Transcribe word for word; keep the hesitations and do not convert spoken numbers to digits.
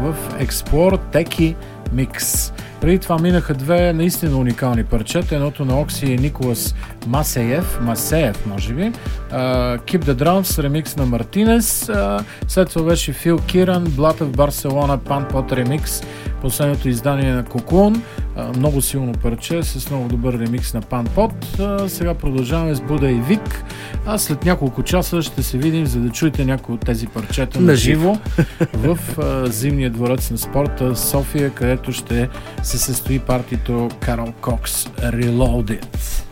в Explore Techie Mix. Преди това минаха две наистина уникални парчета. Едното на Окси и Николас Масеев, Масеев може би. Uh, Keep the Drums, ремикс на Мартинес. Uh, след това беше Фил Киран, Блата в Барселона, Панпот ремикс. Последното издание на Cocoon. Uh, много силно парче с много добър ремикс на Панпот. Uh, сега продължаваме с Буда и Вик. А след няколко часа ще се видим, за да чуете някои от тези парчета на живо в uh, Зимния дворец на спорта София, където ще се състои партито Карл Кокс Reloaded.